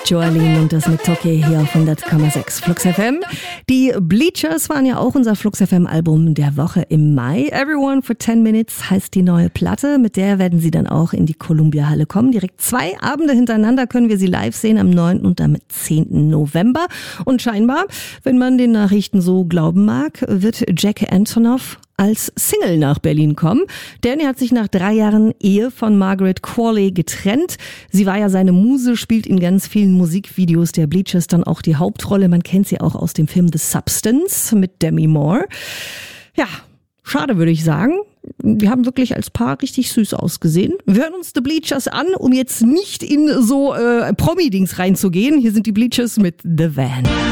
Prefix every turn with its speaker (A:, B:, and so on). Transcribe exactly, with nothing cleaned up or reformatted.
A: Jolene und das mit Toki hier auf hundert Komma sechs Flux F M. Die Bleachers waren ja auch unser Flux F M Album der Woche im Mai. Everyone for ten minutes heißt die neue Platte. Mit der werden sie dann auch in die Columbia Halle kommen. Direkt zwei Abende hintereinander können wir sie live sehen, am neunten und am zehnten November. Und scheinbar, wenn man den Nachrichten so glauben mag, wird Jack Antonoff als Single nach Berlin kommen. Danny hat sich nach drei Jahren Ehe von Margaret Qualley getrennt. Sie war ja seine Muse, spielt in ganz vielen Musikvideos der Bleachers dann auch die Hauptrolle. Man kennt sie auch aus dem Film The Substance mit Demi Moore. Ja, schade würde ich sagen. Die haben wirklich als Paar richtig süß ausgesehen. Wir hören uns The Bleachers an, um jetzt nicht in so äh, Promi-Dings reinzugehen. Hier sind die Bleachers mit The Van.